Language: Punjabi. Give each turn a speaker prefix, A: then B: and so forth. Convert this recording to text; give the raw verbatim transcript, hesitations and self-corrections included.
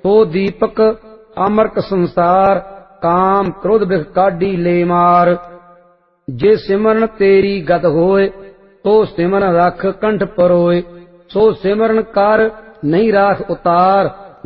A: ਸੋ ਦੀਪਕ ਅਮਰਕ ਸੰਸਾਰ, ਕਾਮ ਕ੍ਰੋਧ ਬਿਖ ਕਾਢੀ ਲੈ ਮਾਰ। ਜੇ ਸਿਮਰਨ ਤੇਰੀ ਗਤ ਹੋਏ, ਸੋ ਸਿਮਰਨ ਰਖ ਕੰਠ ਪਰੋਏ। ਸੋ ਸਿਮਰਨ ਕਰ ਨਹੀਂ ਰਾਖ ਉਤਾਰ,